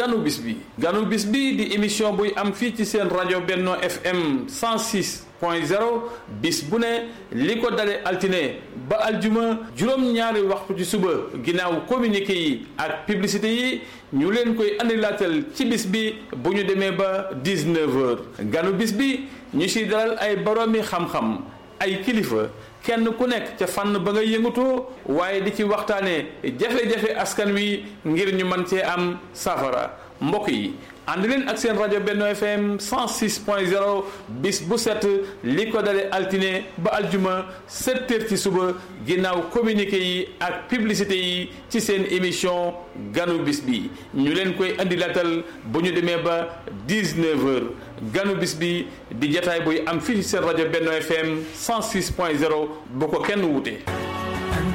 ganu bis bi di émission buy am fii ci seen rajo Benno FM 106.0 bis bu ne li ko dale altine ba aljuma juróom-ñaari waxtu ci suba ginnaaw communiqué yi ak publicité yi ñu leen koy andilaatal ci bis bi bu ñu demee ba 19h ganu bis bi ñu ci dalal ay boroomi xam-xam ay kilifa kenn ku nekk ca fànn ba nga yëngatoo waaye di ci waxtaanee jafe-jafe askan wi ngir ñu mën cee am safara mbokk yi ànd leen ak seen rajo Benno FM 106.0 bis bu set li ko dale altine ba aljuma 7h ci suba ginnaaw communiqué yi ak publicité yi ci seen émission ganu bis bi ñu leen koy andilaatal bu ñu demee ba 19h ganu bis bi di jataay buy am fii ci seen rajo Benno FM 106.0 bu ko kenn wute.